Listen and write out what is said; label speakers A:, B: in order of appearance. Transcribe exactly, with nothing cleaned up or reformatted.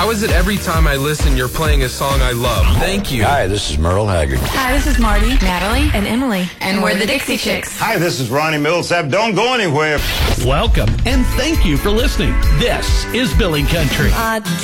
A: How is it every time I listen, you're playing a song I love? Thank you.
B: Hi, this is Merle Haggard.
C: Hi, this is Marty,
D: Natalie, and Emily.
C: and we're the Dixie Chicks.
E: Hi, this is Ronnie Millsap. Don't go anywhere.
F: Welcome, and thank you for listening. This is Billy Country.
D: I